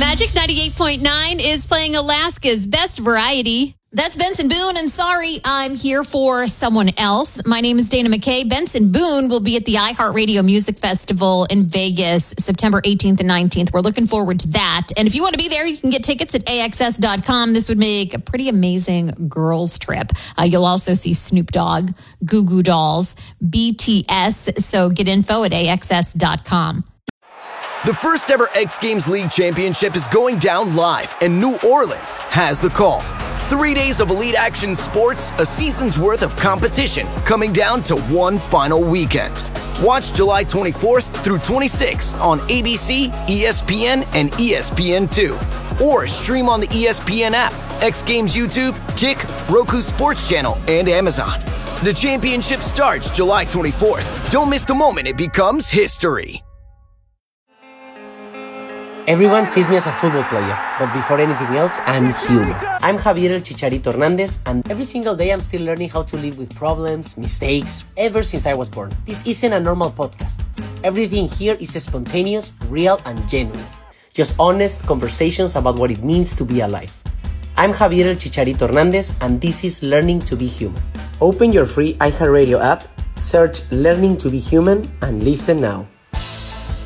Magic 98.9 is playing Alaska's Best Variety. That's Benson Boone, and sorry, I'm here for someone else. My name is Dana McKay. Benson Boone will be at the iHeartRadio Music Festival in Vegas, September 18th and 19th. We're looking forward to that. And if you want to be there, you can get tickets at AXS.com. This would make a pretty amazing girls' trip. You'll also see Snoop Dogg, Goo Goo Dolls, BTS. So get info at AXS.com. The first ever X Games League Championship is going down live, and New Orleans has the call. 3 days of elite action sports, a season's worth of competition coming down to one final weekend. Watch July 24th through 26th on ABC, ESPN, and ESPN2. Or stream on the ESPN app, X Games YouTube, Kick, Roku Sports Channel, and Amazon. The championship starts July 24th. Don't miss the moment it becomes history. Everyone sees me as a football player, but before anything else, I'm human. I'm Javier El Chicharito Hernandez, and every single day I'm still learning how to live with problems, mistakes, ever since I was born. This isn't a normal podcast. Everything here is spontaneous, real, and genuine. Just honest conversations about what it means to be alive. I'm Javier El Chicharito Hernandez, and this is Learning to be Human. Open your free iHeartRadio app, search Learning to be Human, and listen now.